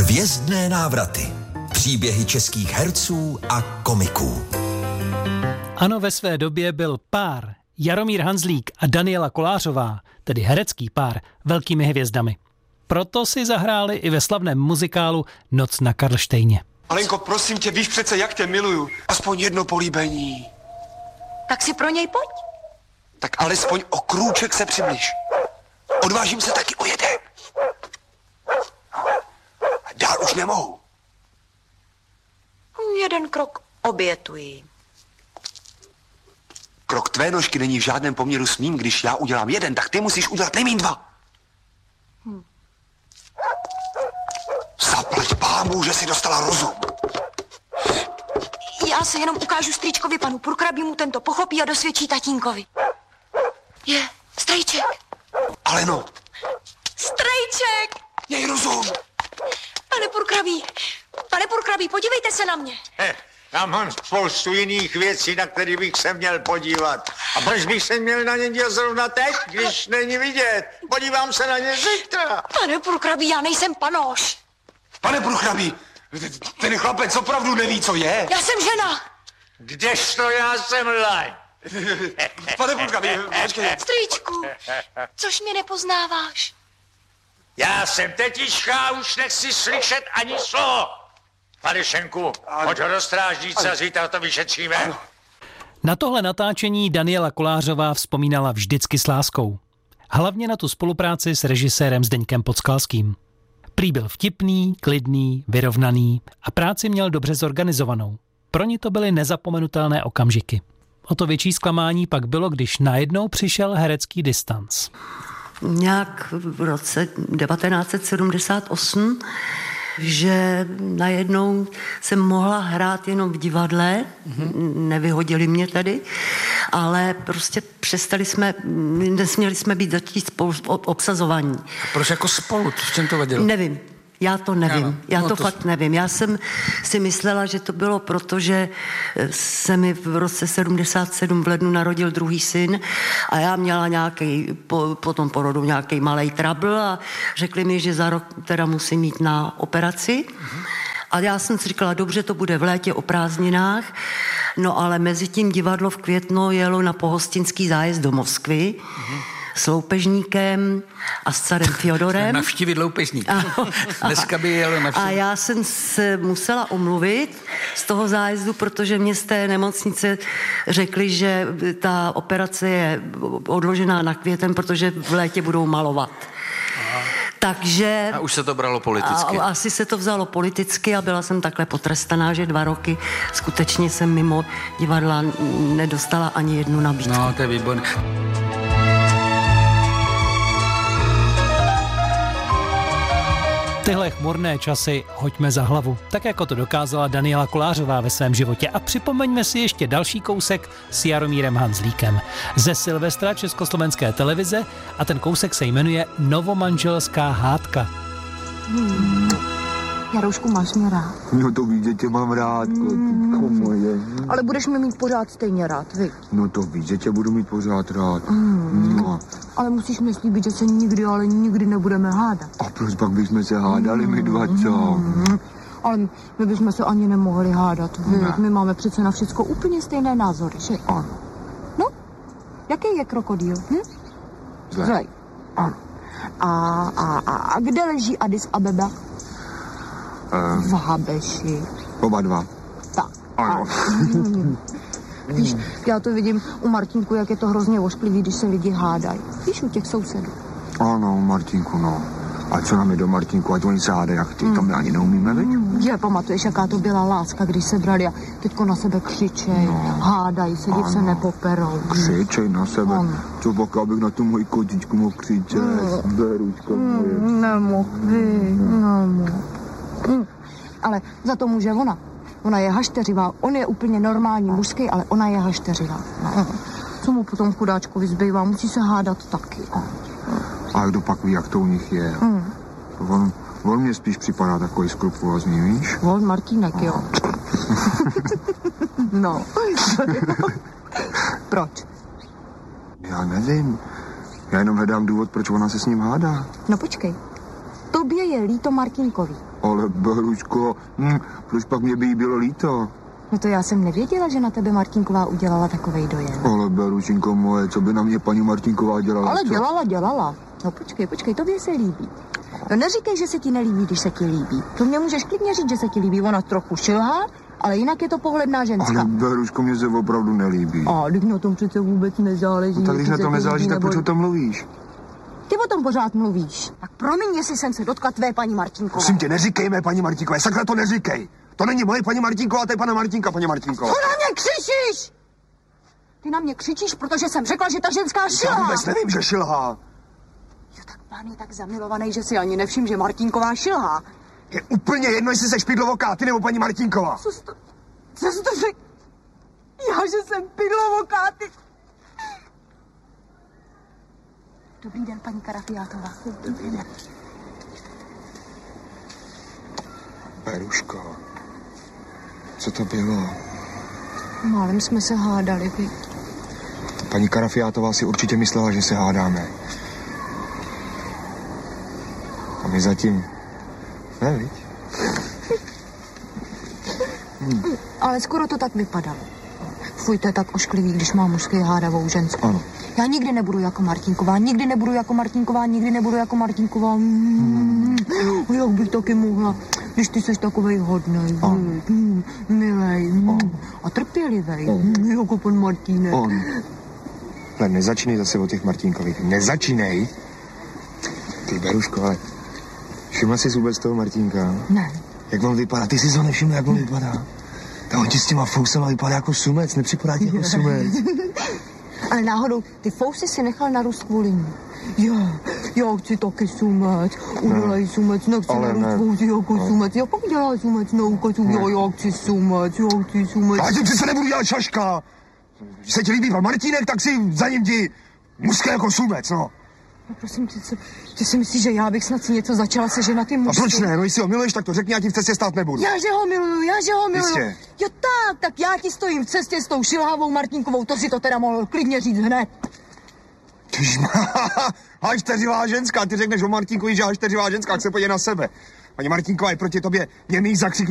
Hvězdné návraty. Příběhy českých herců a komiků. Ano, ve své době byl pár Jaromír Hanzlík a Daniela Kolářová, tedy herecký pár, velkými hvězdami. Proto si zahráli i ve slavném muzikálu Noc na Karlštejně. Alenko, prosím tě, víš přece, jak tě miluju. Aspoň jedno políbení. Tak si pro něj pojď. Tak alespoň o krůček se přibliž. Odvážím se taky o jeden. Dál už nemohu. Jeden krok obětuji. Krok tvé nožky není v žádném poměru s mým. Když já udělám jeden, tak ty musíš udělat nejmín dva. Zaplať pámu, že jsi dostala rozum. Já se jenom ukážu strýčkovi panu Purkrabímu, tento pochopí a dosvědčí tatínkovi. Je, strejček. Aleno. Strejček! Měj rozum. Pane Purkrabí, podívejte se na mě. Já mám spoustu jiných věcí, na které bych se měl podívat. A proč bych se měl na ně dělat zrovna teď, když není vidět? Podívám se na ně zítra. Pane Purkrabí, já nejsem panoš. Pane Purkrabí, ten chlapec opravdu neví, co je. Já jsem žena. Kdežto já jsem laň. Pane Purkrabí, počkej. Strýčku, což mě nepoznáváš. Já jsem tetička a už nechci slyšet ani slovo. Pane Šenku, pojď ho do strážnice a zítra to vyšetříme. Na tohle natáčení Daniela Kolářová vzpomínala vždycky s láskou. Hlavně na tu spolupráci s režisérem Zdeňkem Podskalským. Prý byl vtipný, klidný, vyrovnaný a práci měl dobře zorganizovanou. Pro ní to byly nezapomenutelné okamžiky. O to větší zklamání pak bylo, když najednou přišel herecký distanc. Nějak v roce 1978, že najednou jsem mohla hrát jenom v divadle, nevyhodili mě tady, ale prostě nesměli jsme být začít obsazování. Proč jako spolu? V čem to vadilo? Nevím. Já to nevím. Fakt nevím. Já jsem si myslela, že to bylo proto, že se mi v roce 77 v lednu narodil druhý syn a já měla po tom porodu nějaký malej trouble a řekli mi, že za rok teda musím jít na operaci. A já jsem si říkala, dobře, to bude v létě o prázdninách, no ale mezi tím divadlo v květnu jelo na pohostinský zájezd do Moskvy, s loupežníkem a s carem Fjodorem. Navštívit loupežník. Dneska by jelo navštívit. A já jsem se musela omluvit z toho zájezdu, protože mě z té nemocnice řekli, že ta operace je odložená na květen, protože v létě budou malovat. Takže... A už se to bralo politicky. Asi se to vzalo politicky a byla jsem takhle potrestaná, že 2 roky skutečně jsem mimo divadla nedostala ani jednu nabídku. No, to je výborné. Tyhle chmurné časy hoďme za hlavu, tak jako to dokázala Daniela Kolářová ve svém životě. A připomeňme si ještě další kousek s Jaromírem Hanzlíkem ze Silvestra Československé televize a ten kousek se jmenuje Novomanželská hádka. Jaroušku, máš mě rád. No to víš, že tě mám rád, kotíčko moje. Ale budeš mě mít pořád stejně rád, vy. No to víš, že tě budu mít pořád rád. No. Ale musíš mi slíbit, že se nikdy, ale nikdy nebudeme hádat. A proč pak bychom se hádali my dva, co? Ale my bychom se ani nemohli hádat, vy. Ne. My máme přece na všecko úplně stejné názory, že? Ano. No, jaký je krokodýl? Zlej. Ano. A kde leží Addis Abeba? V Habeši. Oba dva. Tak. Ano. Víš, já to vidím u Martínku, jak je to hrozně ošklivý, když se lidi hádají. Víš, u těch sousedů. Ano, Martínku, no. A co nám je do Martínku, ať oni se hádají, jak ty, to my ani neumíme, veď? Je, pamatuješ, jaká to byla láska, když se brali a teďko na sebe křičej, hádají se, když se nepoperou. Křičej na sebe? Ano. Co pak, abych na tu moji kotičku mohl křičet? Beručko moje. Nemohl. Ale za to může ona. Ona je hašteřivá. On je úplně normální mužský, ale ona je hašteřivá. Co mu potom chudáčkovi zbývá? Musí se hádat taky. A kdo pak ví, jak to u nich je? On mě spíš připadá takový skrupulózní, víš? On Martínek, jo. No. Proč? Já nevím. Já jenom hledám důvod, proč ona se s ním hádá. No počkej. Tobě je líto Martínkovi. Ale Beruško, proč pak mě by jí bylo líto? No to já jsem nevěděla, že na tebe Martinková udělala takovej dojem. Ale Berušinko moje, co by na mě paní Martinková dělala? Ale co? dělala. No počkej, tobě se líbí. No neříkej, že se ti nelíbí, když se ti líbí. To mě můžeš klidně říct, že se ti líbí. Ona trochu šilhá, ale jinak je to pohledná ženská. Ale Beruško, mě se opravdu nelíbí. A když na tom přece vůbec nezáleží. No, tak když na tom nezáleží, tak proč o tom mluvíš? Ty o tom pořád mluvíš. Tak promiň, jestli jsem se dotkla tvé paní Martinkové. Prosím tě, neříkej mé paní Martinkové, sakra to neříkej. To není moje paní Martinková, to je pana Martinka, paní Martinková. Co na mě křičíš? Ty na mě křičíš, protože jsem řekla, že ta ženská šilhá. Já vůbec nevím, že šilhá. Jo, tak pán je tak zamilovaný, že si ani nevšim, že Martinková šilhá. Je úplně jedno, jestli jsi špidlovoká, ty nebo paní Martinková. Co jsi to řekl? Já, že jsem pidlovoká, ty... Dobrý den, paní Karafiátová. Dobrý den. Beruško, co to bylo? Málem jsme se hádali, viď? Paní Karafiátová si určitě myslela, že se hádáme. A my zatím... Ne, viď? Ale skoro to tak vypadalo. Fuj, to je tak ošklivý, když má mužský hádavou ženskou. Ano. Já nikdy nebudu jako Martinková, nikdy nebudu jako Martinková. Jak bych taky mohla, když ty seš takovej hodnej, milej a trpělivej, jako pan Martínek. Ale nezačínej zase o těch Martinkových, nezačínej. Ty Beruško, ale všimla jsi vůbec toho Martínka? Ne. Jak on vypadá? Ty jsi ho nevšiml, jak on vypadá? Tak on ti s těma fousama vypadá jako sumec, nepřipadá ti jako sumec. Ale náhodou, ty fousy si nechal narůst kvůli ní. Já chci taky sumec, udělej sumec, nechci narůst fousy jako sumec. Já pak dělá sumec, neukazu, já chci sumec. Já ti přece nebudu dělat šaška. Když se ti líbí pan Martínek, tak si za ním ti mužské jako sumec, no. No prosím, ty si myslíš, že já bych snad si něco začala seženat ty mužky? A proč ne? No jestli ho miluješ, tak to řekni, já ti v cestě stát nebudu. Já že ho miluju. Jistě. Jo tak já ti stojím v cestě s tou šilhavou Martinkovou, to si to teda mohl klidně říct hned. Tyžma, hašteřivá ženská, ty řekneš o Martínkovi, že hašteřivá ženská, jak se podívej na sebe. Paní Martinková je proti tobě němý zakřik